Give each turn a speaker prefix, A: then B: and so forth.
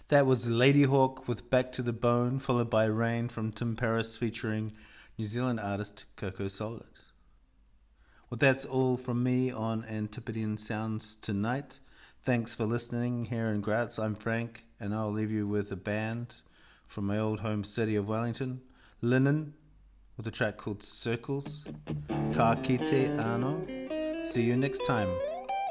A: That was Ladyhawk with Back to the Bone, followed by Rain from Tim Paris featuring New Zealand artist Coco Solid. Well, that's all from me on Antipodean Sounds tonight. Thanks for listening here in Graz. I'm Frank, and I'll leave you with a band from my old home city of Wellington, Linen, with a track called Circles. Ka kite ano. See you next time.